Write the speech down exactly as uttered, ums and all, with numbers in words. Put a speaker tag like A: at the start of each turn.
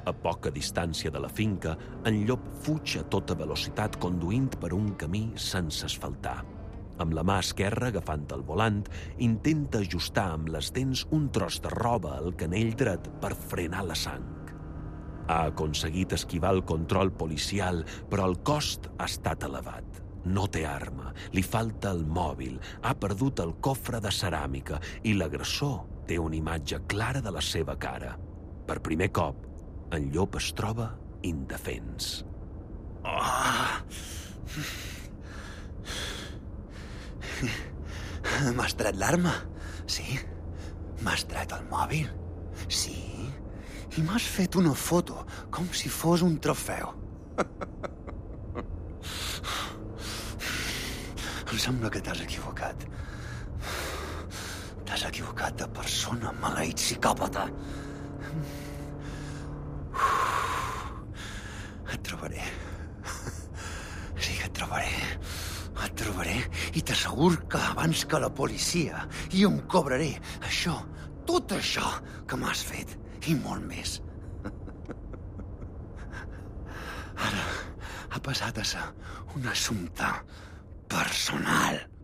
A: A poca distància de la finca, en Llop fuig a tota velocitat conduint per un camí sense asfaltar. Amb la mà esquerra, agafant el volant, intenta ajustar amb les dents un tros de roba al canell dret per frenar la sang. Ha aconseguit esquivar el control policial, però el cost ha estat elevat. No té arma, li falta el mòbil, ha perdut el cofre de ceràmica i l'agressor té una imatge clara de la seva cara. Per primer cop, en Llop es troba indefens.
B: Oh. M'has tret l'arma? Sí. M'has tret el mòbil? Sí. I m'has fet una foto, com si fos un trofeu. Em sembla que t'has equivocat. T'has equivocat de persona, maleït psicòpata. Et trobaré. Sí, et trobaré. Et trobaré i t'asseguro que abans que la policia i em cobraré això, tot això que m'has fet i molt més. Ara ha passat a ser un assumpte personal.